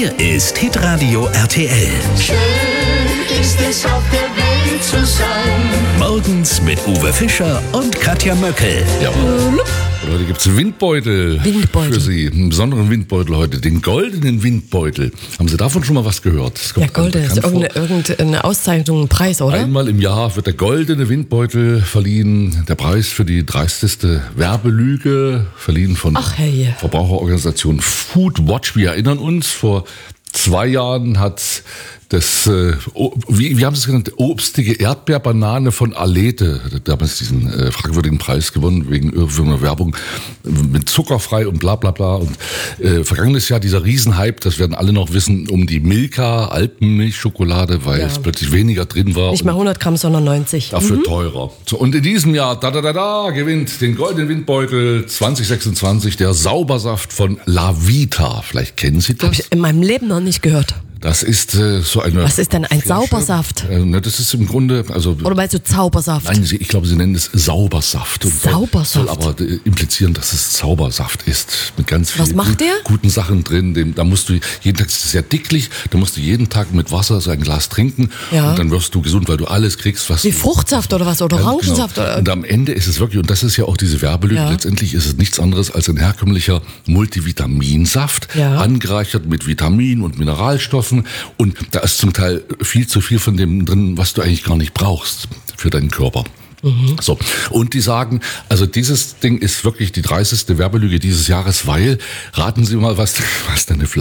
Hier ist Hitradio RTL. Schön ist es auf der Welt zu sein. Morgens mit Uwe Fischer und Katja Möckel. Ja. Heute gibt es Windbeutel für Sie. Einen besonderen Windbeutel heute, den goldenen Windbeutel. Haben Sie davon schon mal was gehört? Ja, golden ist irgendeine Auszeichnung, ein Preis, oder? Einmal im Jahr wird der goldene Windbeutel verliehen. Der Preis für die dreisteste Werbelüge, verliehen von Verbraucherorganisation Foodwatch. Wir erinnern uns, vor 2 Jahren hat das, wie haben Sie es genannt, obstige Erdbeerbanane von Alete, damals diesen fragwürdigen Preis gewonnen, wegen irgendeiner Werbung mit zuckerfrei und bla bla bla. Und vergangenes Jahr dieser Riesenhype, das werden alle noch wissen, um die Milka Alpenmilchschokolade, weil es plötzlich weniger drin war. Nicht mehr 100 Gramm, sondern 90. Dafür teurer. So, und in diesem Jahr, gewinnt den goldenen Windbeutel 2026 der Saubersaft von La Vita. Vielleicht kennen Sie das? Habe ich in meinem Leben noch nicht gehört. Das ist so eine. Was ist denn ein Flasche. Saubersaft? Das ist im Grunde, Oder meinst du Zaubersaft? Nein, ich glaube, Sie nennen es Saubersaft. Und Saubersaft? Soll aber implizieren, dass es Zaubersaft ist. Mit ganz vielen guten Sachen drin. Da musst du jeden Tag, es ist sehr dicklich, da musst du jeden Tag mit Wasser so ein Glas trinken. Ja. Und dann wirst du gesund, weil du alles kriegst, was. Wie Fruchtsaft oder was? Oder Orangensaft? Genau. Oder? Und am Ende ist es wirklich, und das ist ja auch diese Werbelüge, letztendlich ist es nichts anderes als ein herkömmlicher Multivitaminsaft, angereichert mit Vitaminen und Mineralstoffen. Und da ist zum Teil viel zu viel von dem drin, was du eigentlich gar nicht brauchst für deinen Körper. So. Und die sagen, also dieses Ding ist wirklich die dreisteste Werbelüge dieses Jahres, weil, raten Sie mal, was deine